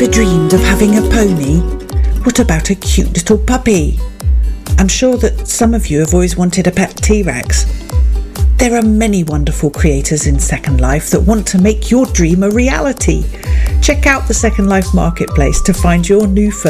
Ever dreamed of having a pony? What about a cute little puppy? I'm sure that some of you have always wanted a pet T-Rex. There are many wonderful creators in Second Life that want to make your dream a reality. Check out the Second Life Marketplace to find your new fur